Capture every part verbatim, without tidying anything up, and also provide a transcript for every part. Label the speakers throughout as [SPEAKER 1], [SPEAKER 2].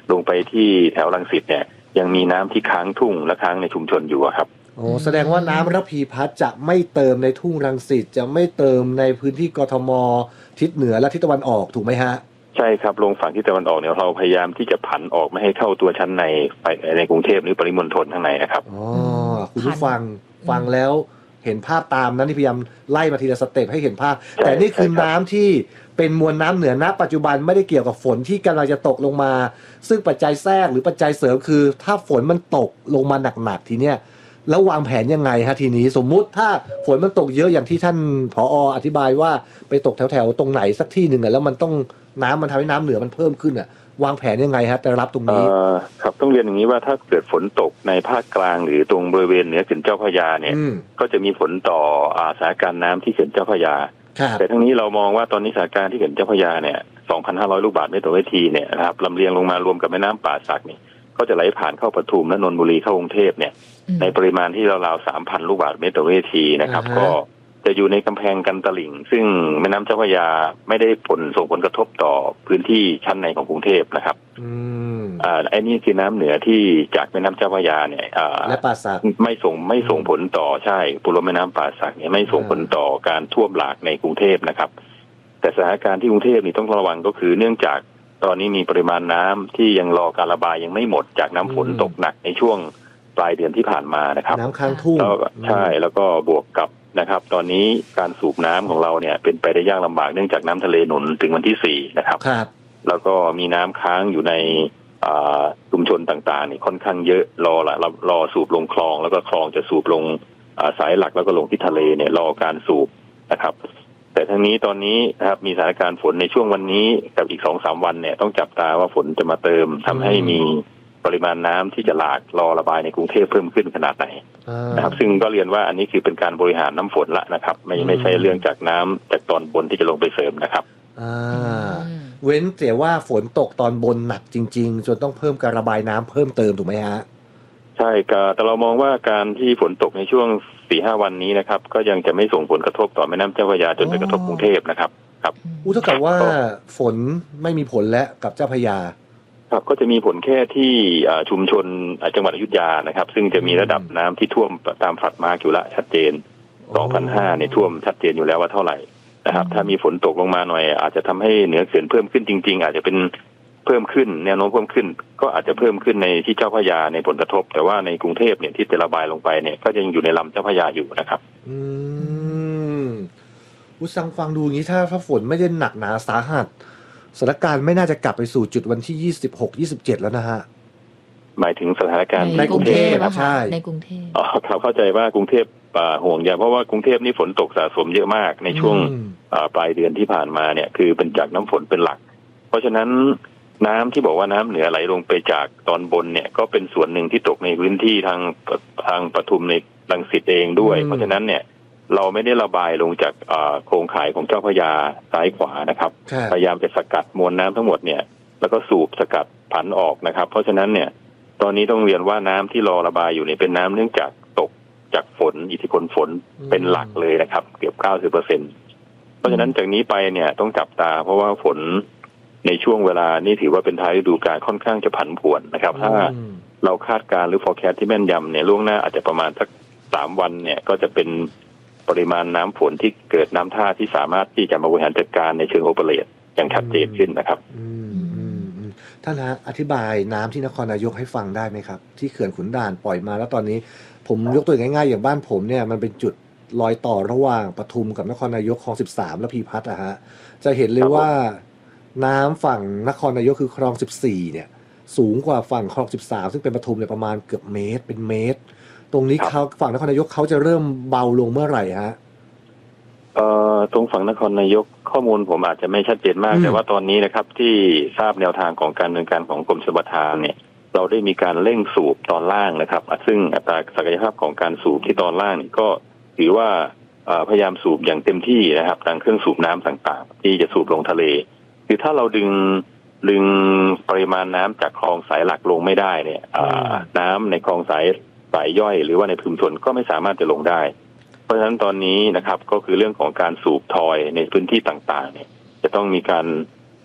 [SPEAKER 1] ลงไปที่แถวรังสิตเนี่ยยังมีน้ำที่ค้างทุ่งและค้างในชุมชนอยู่ครับ
[SPEAKER 2] โอ้แสดงว่าน้ำระพีพัฒน์จะไม่เติมในทุ่งรังสิตจะไม่เติมในพื้นที่กทมทิศเหนือและทิศตะวันออกถูกไหมฮะ
[SPEAKER 1] ใช่ครับลงฝั่งที่ตะวันออกเนี่ยเราพยายามที่จะผันออกไม่ให้เข้าตัวชั้นในไปในกรุงเทพหรือปริมณฑลข้างในนะครับ
[SPEAKER 2] อ๋อคุณผู้ฟังฟังแล้วเห็นภาพตามนั้นที่พยายามไล่มาทีละสเต็ปให้เห็นภาพแต่นี่คือน้ำที่เป็นมวลน้ำเหนือณปัจจุบันไม่ได้เกี่ยวกับฝนที่กำลังจะตกลงมาซึ่งปัจจัยแทรกหรือปัจจัยเสริมคือถ้าฝนมันตกลงมาหนักๆทีเนี้ยแล้ววางแผนยังไงฮะทีนี้สมมุติถ้าฝนมันตกเยอะอย่างที่ท่านผอ.อธิบายว่าไปตกแถวๆตรงไหนสักที่หนึ่งอ่ะแล้วมันต้องน้ำมันทำให้น้ำเหนือมันเพิ่มขึ้นอ่ะวางแผนยังไงฮะแต่รับตรงนี้
[SPEAKER 1] ครับต้องเรียนอย่างนี้ว่าถ้าเกิดฝนตกในภาคกลางหรือตรงบริเวณเหนือเขื่อนเจ้าพระยาเนี่ยก็จะมีผลต่อสถานการณ์น้ำที่เขื่อนเจ้าพระยาแต่ทั้งนี้เรามองว่าตอนนี้สถานการณ์ที่เขื่อนเจ้าพระยาเนี่ย สองพันห้าร้อย ลูกบาศก์เมตรต่อวินาทีเนี่ยนะครับลำเลียงลงมารวมกับแม่น้ำป่าสักเนี่ยก็จะไหลผ่านเข้าปทุมและนนทบุรีเข้ากรุงเทพเนี่ยในปริมาณที่ราวๆ สามพัน ลูกบาศก์เมตรต่อวินาทีนะครับก็จะอยู่ในกำแพงกันตลิ่งซึ่งแม่น้ำเจ้าพระยาไม่ได้ผลส่งผลกระทบต่อพื้นที่ชั้นในของกรุงเทพนะครับอ่าไอ้นี่คือน้ำเหนือที่จากแม่น้ำเจ้าพระยาเนี่ยอ่า
[SPEAKER 2] และป่าสัก
[SPEAKER 1] ไม่ส่งไม่ส่งผลต่อใช่ปุรแม่น้ำป่าสักเนี่ยไม่ส่งผลต่อการท่วมหลากในกรุงเทพนะครับแต่สถานการณ์ที่กรุงเทพนี่ต้องระวังก็คือเนื่องจากตอนนี้มีปริมาณน้ำที่ยังรอการระบายยังไม่หมดจากน้ำฝนตกหนักในช่วงปลายเดือนที่ผ่านมานะครับ
[SPEAKER 2] น้ำค้างทุ่ง
[SPEAKER 1] ใช่แล้วก็บวกกับนะครับตอนนี้การสูบน้ำของเราเนี่ยเป็นไปได้ยากลำบากเนื่องจากน้ำทะเลหนุนถึงวันที่สี่นะครับแล้วก็มีน้ำค้างอยู่ในชุมชนต่างๆนี่ค่อนข้างเยอะรอละรอสูบลงคลองแล้วก็คลองจะสูบลงสายหลักแล้วก็ลงที่ทะเลเนี่ยรอการสูบนะครับแต่ทั้งนี้ตอนนี้นะครับมีสถานการณ์ฝนในช่วงวันนี้กับอีก สองถึงสาม วันเนี่ยต้องจับตาว่าฝนจะมาเติมทำให้มีปริมาณน้ำที่จะหลากรอระบายในกรุงเทพเพิ่มขึ้นขนาดไหนนะครับซึ่งก็เรียนว่าอันนี้คือเป็นการบริหารน้ำฝนละนะครับไม่ไม่ใช่เรื่องจากน้ำจากตอนบนที่จะลงไปเสริมนะครับ
[SPEAKER 2] อ่าเว้นแต่ว่าฝนตกตอนบนหนักจริงๆจนต้องเพิ่มการระบายน้ำเพิ่มเติมถูกไหมฮะ
[SPEAKER 1] ใช่ครับแต่เรามองว่าการที่ฝนตกในช่วง สี่ห้า วันนี้นะครับก็ยังจะไม่ส่งผลกระทบต่อแม่น้ำเจ้าพระยาจนไปกระทบกรุงเทพนะครับครับ
[SPEAKER 2] อู้เท่ากับว่าฝนไม่มีผลแล้วกับเจ้าพระยา
[SPEAKER 1] ครับก็จะมีผลแค่ที่ชุมชนจังหวัดอยุธยานะครับซึ่งจะมีระดับน้ำที่ท่วมตามฝัดมาอยู่ละชัดเจน สองพันห้าร้อย เนี่ยท่วมชัดเจนอยู่แล้วว่าเท่าไหร่นะครับถ้ามีฝนตกลงมาหน่อยอาจจะทำให้เหนือเขื่อนเพิ่มขึ้นจริงๆอาจจะเป็นเพิ่มขึ้นแนวโน้มเพิ่มขึ้นก็อาจจะเพิ่มขึ้นในที่เจ้าพระยาในผลกระทบแต่ว่าในกรุงเทพเนี่ยที่จะระบายลงไปเนี่ยก็ยังอยู่ในลำเจ้าพระยาอยู่นะครับ
[SPEAKER 2] อืมผู้ฟังฟังดูอย่างนี้ถ้าถ้าฝนไม่ได้หนักหนาสาหัสสถานการณ์ไม่น่าจะกลับไปสู่จุดวันที่ยี่สิบหก ยี่สิบเจ็ดแล้วนะฮะ
[SPEAKER 1] หมายถึงสถานการณ์
[SPEAKER 2] ในกรุงเทพใช่
[SPEAKER 3] ในกรุงเทพ
[SPEAKER 1] อ๋อครับเข้าใจว่ากรุงเทพห่วงใยเพราะว่ากรุงเทพนี่ฝนตกสะสมเยอะมากในช่วงปลายเดือนที่ผ่านมาเนี่ยคือเป็นจากน้ำฝนเป็นหลักเพราะฉะนั้นน้ำที่บอกว่าน้ำเหนือไหลลงไปจากตอนบนเนี่ยก็เป็นส่วนหนึ่งที่ตกในพื้นที่ทางทางปทุมในรังสิตเองด้วยเพราะฉะนั้นเนี่ยเราไม่ได้ระบายลงจากโครงข่ายของเจ้าพระยาซ้ายขวานะครับพยายามจะสกัดมวลน้ำทั้งหมดเนี่ยแล้วก็สูบสกัดผันออกนะครับเพราะฉะนั้นเนี่ยตอนนี้ต้องเรียนว่าน้ำที่รอระบายอยู่เนี่ยเป็นน้ำเนื่องจากตกจากฝนอิทธิพลฝนเป็นหลักเลยนะครับเกือบ เก้าสิบเปอร์เซ็นต์ เพราะฉะนั้นจากนี้ไปเนี่ยต้องจับตาเพราะว่าฝนในช่วงเวลานี้ถือว่าเป็นท้ายฤดูกาลค่อนข้างจะผันผวนนะครับถ้าเราคาดการณ์หรือ forecast ที่แม่นยำเนี่ยล่วงหน้าอาจจะประมาณสักสามวันเนี่ยก็จะเป็นปริมาณน้ำฝนที่เกิดน้ำท่าที่สามารถที่จะมาบริหารจัดการในเชิงโอเปเรตอย่างชัดเจนขึ้นนะครับ
[SPEAKER 2] ท่านฮะอธิบายน้ำที่นครนายกให้ฟังได้ไหมครับที่เขื่อนขุนด่านปล่อยมาแล้วตอนนี้ผมยกตัวอย่างง่ายๆอย่างบ้านผมเนี่ยมันเป็นจุดรอยต่อระหว่างปทุมกับนครนายกคลองสิบสามและพีพัฒน์อะฮะจะเห็นเลยว่าน้ำฝั่งนครนายกคือคลองสิบสี่เนี่ยสูงกว่าฝั่งคลองสิบสามซึ่งเป็นปทุมเนี่ยประมาณเกือบเมตรเป็นเมตรตรงนี้เขาฝั่งนครนายกเขาจะเริ่มเบาลงเมื่อไหร่ฮะ
[SPEAKER 1] เอ่อตรงฝั่งนครนายกข้อมูลผมอาจจะไม่ชัดเจนมากแต่ว่าตอนนี้นะครับที่ทราบแนวทางของการดำเนินการของกรมชลประทานเนี่ยเราได้มีการเร่งสูบตอนล่างนะครับซึ่งอัตราศักยภาพของการสูบที่ตอนล่างนี่ก็ถือว่าพยายามสูบอย่างเต็มที่นะครับทางเครื่องสูบน้ำต่างๆที่จะสูบลงทะเลคือถ้าเราดึงดึงปริมาณน้ำจากคลองสายหลักลงไม่ได้เนี่ยน้ำในคลองสายสายย่อยหรือว่าในชุมชนก็ไม่สามารถจะลงได้เพราะฉะนั้นตอนนี้นะครับก็คือเรื่องของการสูบทอยในพื้นที่ต่างๆเนี่ยจะต้องมีการ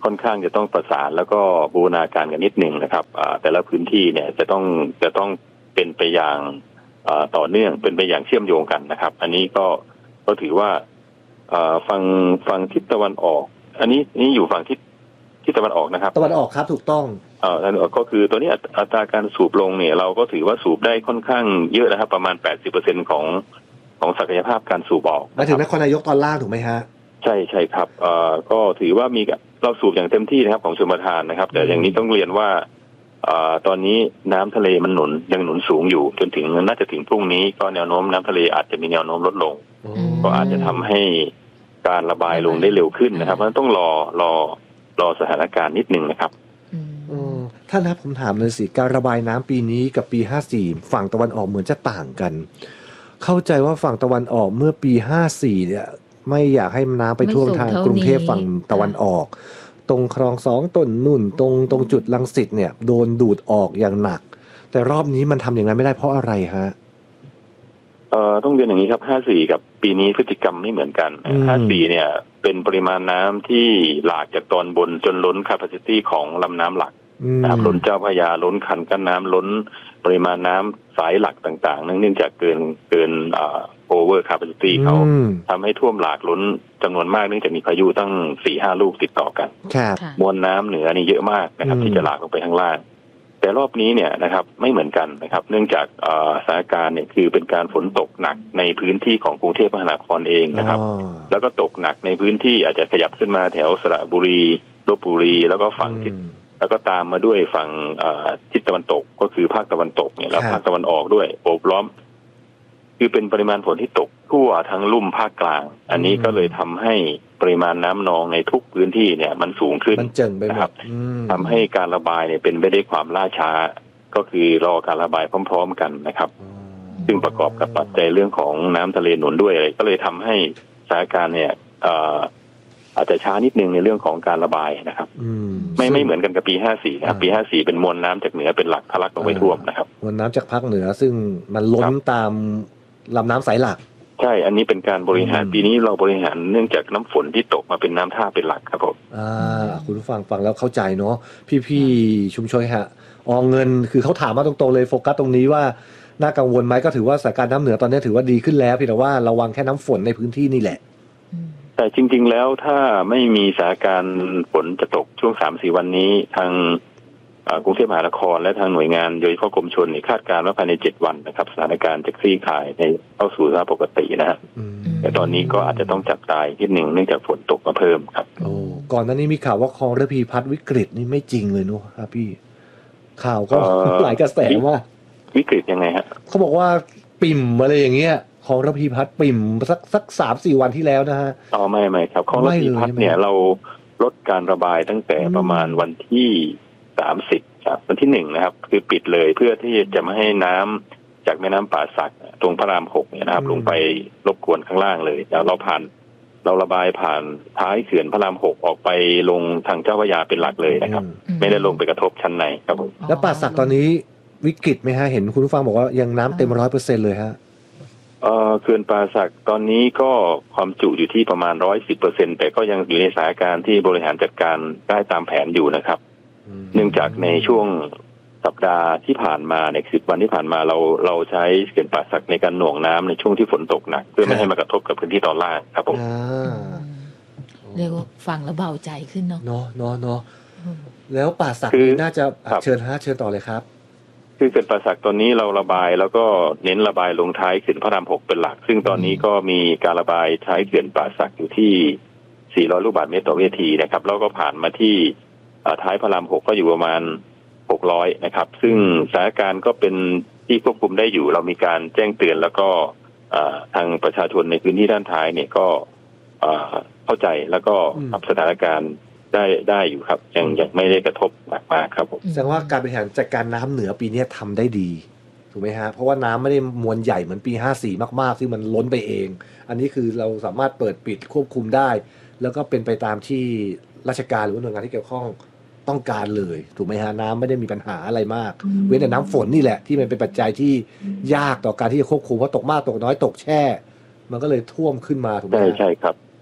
[SPEAKER 1] ค่อนข้างจะต้องประสานแล้วก็บูรณาการกันนิดหนึ่งนะครับแต่ละพื้นที่เนี่ยจะต้องจะต้องเป็นไปอย่างต่อเนื่องเป็นไปอย่างเชื่อมโยงกันนะครับอันนี้ก็ก็ถือว่าฝั่งฝั่งทิศตะวันออกอันนี้นี่อยู่ฝั่งทิศทิศตะวันออกนะครับ
[SPEAKER 2] ตะวันออกครับถูกต้อง
[SPEAKER 1] อ่าก็คือตัวนี้อัตราการสูบลงเนี่ยเราก็ถือว่าสูบได้ค่อนข้างเยอะนะครับประมาณ แปดสิบเปอร์เซ็นต์ ของของศักยภาพการสูบออก
[SPEAKER 2] มาถึงนครนายกตอนล่างถูกไหมฮะ
[SPEAKER 1] ใช่ใช่ครับเอ่อก็ถือว่ามีเราสูบอย่างเต็มที่นะครับของชลประทานนะครับแต่อย่างนี้ต้องเรียนว่าเอ่อตอนนี้น้ำทะเลมันหนุนยังหนุนสูงอยู่จนถึงน่าจะถึงพรุ่งนี้ก็แนวโน้มน้ำทะเลอาจจะมีแนวโน้มลดลงก็อาจจะทำให้การระบายลงได้เร็วขึ้นนะครับเพราะฉะนั้นต้องรอรอรอสถานการณ์นิดนึงนะครับ
[SPEAKER 2] ท่านครับผมถามเลยสิการระบายน้ำปีนี้กับปีห้าสี่ฝั่งตะวันออกเหมือนจะต่างกันเข้าใจว่าฝั่งตะวันออกเมื่อปีห้าสี่เนี่ยไม่อยากให้น้ำไปท่วมทางกรุงเทพฝั่งตะวันออกตรงคลองสองต้นนุ่นตรงตรงจุดรังสิตเนี่ยโดนดูดออกอย่างหนักแต่รอบนี้มันทำอย่างนั้นไม่ได้เพราะอะไรฮะ
[SPEAKER 1] เอ่อต้องเรียนอย่างนี้ครับห้าสี่กับปีนี้พฤติกรรมไม่เหมือนกันห้าสี่เนี่ยเป็นปริมาณน้ำที่หลากจากตอนบนจนล้น capacity ของลำน้ำหลักนะครับล้นเจ้าพระยาล้นคันกั้นน้ำล้นปริมาณน้ำสายหลักต่างๆเนื่องจากเกินเกินอ่า over capacity เขาทำให้ท่วมหลากล้นจำนวนมากเนื่องจากมีพายุตั้ง สี่ห้า ลูกติดต่อกันมวลน้ำเหนือนี่เยอะมากนะครับที่จะหลากลงไปข้างล่างแต่รอบนี้เนี่ยนะครับไม่เหมือนกันนะครับเนื่องจากสถานการณ์เนี่ยคือเป็นการฝนตกหนักในพื้นที่ของกรุงเทพมหานครเองนะครับแล้วก็ตกหนักในพื้นที่อาจจะขยับขึ้นมาแถวสระบุรีลพบุรีแล้วก็ฝั่งทิศแล้วก็ตามมาด้วยฝั่งทิศตะวันตกก็คือภาคตะวันตกเนี่ยแล้วภาคตะวันออกด้วยโอบล้อมคือเป็นปริมาณฝนที่ตกทั่วทั้งลุ่มภาคกลางอันนี้ก็เลยทำให้ปริมาณน้ำนองในทุกพื้นที่เนี่ยมันสูงขึ้น
[SPEAKER 2] มันเจิ่งไป
[SPEAKER 1] นะครับทำให้การระบายเนี่ยเป็นไปด้วยความล่าช้าก็คือรอการระบายพร้อมๆกันนะครับซึ่งประกอบกับปัจจัยเรื่องของน้ำทะเลหนุนด้วยอะไรก็เลยทำให้สถานการณ์เนี่ยอาจจะช้านิดนึงในเรื่องของการระบายนะครับไม่ไม่เหมือนกันกับปีห้าสี่นะครับปีห้าสี่เป็นมวลน้ำจากเหนือเป็นหลักทะลักลงไปท่วมนะครับ
[SPEAKER 2] มวลน้ำจากภาคเหนือซึ่งมันล้นตามลำน้ำสายหลัก
[SPEAKER 1] ใช่อันนี้เป็นการบริหารปีนี้เราบริหารเนื่องจากน้ำฝนที่ตกมาเป็นน้ำท่าเป็นหลักครับผม
[SPEAKER 2] อ่าคุณผู้ฟังฟังแล้วเข้าใจเนาะพี่ๆชุมชนฮะออเงินคือเขาถามมาตรงๆเลยโฟกัสตรงนี้ว่าน่ากังวลไหมก็ถือว่าสถานการณ์น้ำเหนือตอนนี้ถือว่าดีขึ้นแล้วเพียงแต่ว่าระวังแค่น้ำฝนในพื้นที่นี่แหละ
[SPEAKER 1] แต่จริงๆแล้วถ้าไม่มีสถานการณ์ฝนจะตกช่วง สามถึงสี่ วันนี้ทางกรุงเทพมหานครและทางหน่วยงานโดยเฉพาะกรมชลคาดการณ์ว่าภายในเจ็ดวันนะครับสถานการณ์จะคลี่คลายในเข้าสู่สภาพปกตินะฮะแต่ตอนนี้ก็อาจจะต้องจับตายนิดหนึ่งเนื่องจากฝนตกมาเพิ่มครับ
[SPEAKER 2] โอ้ก่อนหน้านี้มีข่าวว่าคลองระพีพัฒน์วิกฤตนี่ไม่จริงเลยเนอะครับพี่ข่าวก็หลายกระแสว่า
[SPEAKER 1] วิกฤตยังไงฮะ
[SPEAKER 2] เขาบอกว่าปิ่มอะไรอย่างเงี้ยคลองระพีพัฒน์ปิ่มสักสักสามสี่วันที่แล้วนะฮะ
[SPEAKER 1] อ๋อไม่ไม่ครับคลองระพีพัฒน์เนี่ยเราลดการระบายตั้งแต่ประมาณวันที่สามสิบครับวันที่หนึ่งนะครับคือปิดเลยเพื่อที่จะไม่ให้น้ำจากแม่น้ำป่าสักตรงพระรามหกเนี่ยนะครับลงไปรบกวนข้างล่างเลยแล้วเราผ่านเราระบายผ่านท้ายเขื่อนพระรามหกออกไปลงทางเจ้าพระยาเป็นหลักเลยนะครับไม่ได้ลงไปกระทบชั้นในครับผม
[SPEAKER 2] แล้วป่าสักตอนนี้วิกฤตไหมฮะเห็นคุณผู้ฟังบอกว่ายังน้ำเต็มร้อยเปอร์เซ็นต์เลยฮะ
[SPEAKER 1] เอ่อเขื่อนป่าสักตอนนี้ก็ความจุอยู่ที่ประมาณร้อยสิบเปอร์เซ็นต์แต่ก็ยังอยู่ในสถานการณ์ที่บริหารจัดการได้ตามแผนอยู่นะครับเนื่องจากในช่วงสัปดาห์ที่ผ่านมาในสิบวันที่ผ่านมาเราเราใช้เขื่อนป่าสักในการหน่วงน้ำในช่วงที่ฝนตกหนักเพื่อไม่ให้มากระทบกับพื้นที่ตอนล่างครับผม
[SPEAKER 3] เรียกว่าฟังแล้วเบาใจขึ้นเนาะ
[SPEAKER 2] เนาะเนาะเนาะแล้วป่าสักน่าจะเชิญฮะเชิญต่อเลยครับ
[SPEAKER 1] คือเขื่อนป่าสักตอนนี้เราระบายแล้วก็เน้นระบายลงท้ายเขื่อนพระรามหกเป็นหลักซึ่งตอนนี้ก็มีการระบายท้ายเขื่อนป่าสักอยู่ที่สี่ร้อยลูกบาศก์เมตรต่อวินาทีนะครับแล้วก็ผ่านมาที่ท้ายพระรามหกก็อยู่ประมาณหกร้อยนะครับซึ่งสถานการณ์ก็เป็นที่ควบคุมได้อยู่เรามีการแจ้งเตือนแล้วก็ทางประชาชนในพื้นที่ด้านท้ายเนี่ยก็เข้าใจแล้วก็ปรับสถานการณ์ได้ได้อยู่ครับยังยังไม่ได้กระทบมากมากครับผม
[SPEAKER 2] แสดงว่าการบริหารจัดการน้ำเหนือปีนี้ทำได้ดีถูกไหมฮะเพราะว่าน้ำไม่ได้มวลใหญ่เหมือนปีห้าสี่มากๆซึ่งมันล้นไปเองอันนี้คือเราสามารถเปิดปิดควบคุมได้แล้วก็เป็นไปตามที่ราชการหรือว่าหน่วยงานที่เกี่ยวข้องต้องการเลยถูกไหมฮะน้ำไม่ได้มีปัญหาอะไรมากเว้นแต่น้ำฝนนี่แหละที่มันเป็นปัจจัยที่ยากต่อการที่จะควบคุมเพราะตกมากตกน้อยตกแช่มันก็เลยท่วมขึ้นมาถูกไหม
[SPEAKER 1] ใช่ใช่ครับ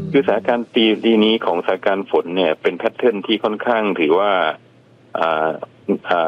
[SPEAKER 1] คือสถานการณ์ปีปีนี้ของสถานการณ์ฝนเนี่ยเป็นแพทเทิร์นที่ค่อนข้างถือว่าอ่าอ่า